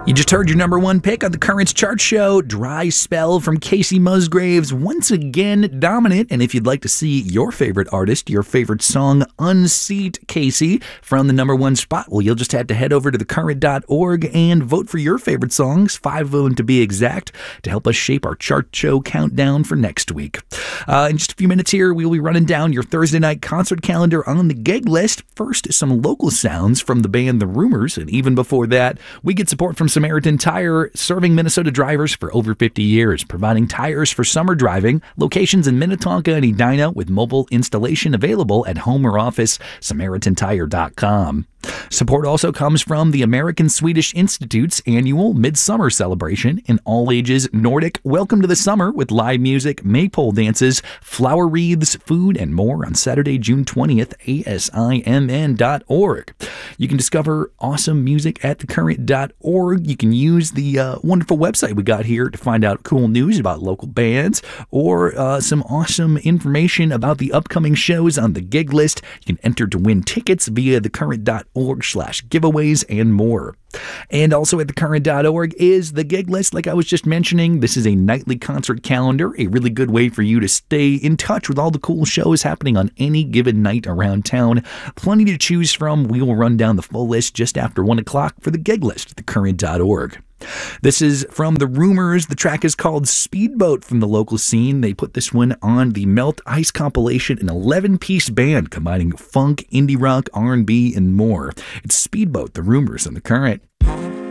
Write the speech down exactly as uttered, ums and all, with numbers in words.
You just heard your number one pick on the Currents chart show, Dry Spell from Casey Musgraves, once again dominant. And if you'd like to see your favorite artist, your favorite song, unseat Casey from the number one spot, well, you'll just have to head over to the current dot org and vote for your favorite songs, five of them to be exact, to help us shape our chart show countdown for next week. Uh, in just a few minutes here, we'll be running down your Thursday night concert calendar on the gig list. First, some local sounds from the band The Rumors, and even before that, we get support from Samaritan Tire, serving Minnesota drivers for over fifty years, providing tires for summer driving. Locations in Minnetonka and Edina with mobile installation available at home or office, samaritan tire dot com. Support also comes from the American Swedish Institute's annual Midsummer celebration, an all-ages Nordic welcome to the summer with live music, maypole dances, flower wreaths, food, and more on Saturday, June twentieth, A S I M N dot org. You can discover awesome music at the current dot org. You can use the uh, wonderful website we got here to find out cool news about local bands or uh, some awesome information about the upcoming shows on the gig list. You can enter to win tickets via the current dot org slash giveaways and more. And also at the current dot org is the gig list, like I was just mentioning. This is a nightly concert calendar, a really good way for you to stay in touch with all the cool shows happening on any given night around town. Plenty to choose from. We will run down the full list just after one o'clock for the gig list at the current dot org. This is from The Rumors. The track is called Speedboat from the local scene. They put this one on the Melt Ice compilation, an eleven-piece band combining funk, indie rock, R and B, and more. It's Speedboat, The Rumors on the Current.